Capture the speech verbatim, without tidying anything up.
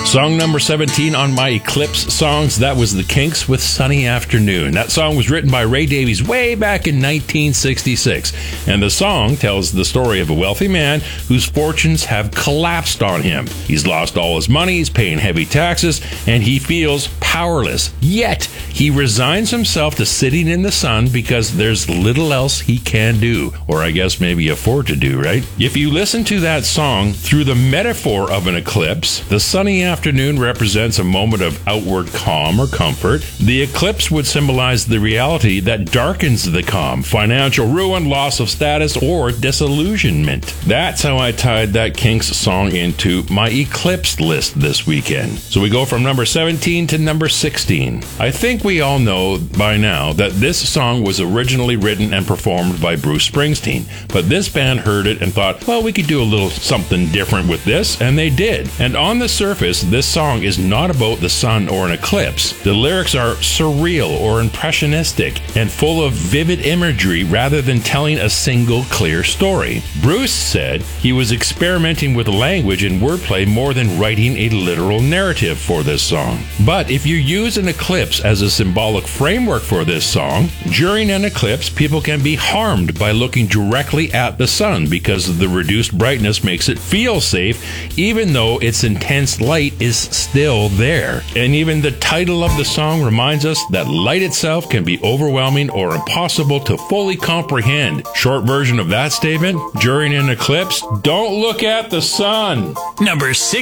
Song number seventeen on my Eclipse songs, that was The Kinks with Sunny Afternoon. That song was written by Ray Davies way back in nineteen sixty-six, and the song tells the story of a wealthy man whose fortunes have collapsed on him. He's lost all his money, he's paying heavy taxes, and he feels powerless. Yet, he resigns himself to sitting in the sun because there's little else he can do, or I guess maybe afford to do, right? If you listen to that song through the metaphor of an eclipse, the sunny afternoon represents a moment of outward calm or comfort. The eclipse would symbolize the reality that darkens the calm, financial ruin, loss of status, or disillusionment. That's how I tied that Kinks song into my Eclipse list this weekend. So we go from number seventeen to number sixteen. I think we all know by now that this song was originally written and performed by Bruce Springsteen, but this band heard it and thought, well, we could do a little something different with this, and they did. And on the surface, this song is not about the sun or an eclipse. The lyrics are surreal or impressionistic and full of vivid imagery rather than telling a single clear story. Bruce said he was experimenting with language and wordplay more than writing a literal narrative for this song. But if you use an eclipse as a symbolic framework for this song, during an eclipse, people can be harmed by looking directly at the sun because the reduced brightness makes it feel safe, even though its intense light is still there. And even the title of the song reminds us that light itself can be overwhelming or impossible to fully comprehend. Short version of that statement, during an eclipse, don't look at the sun. Number six.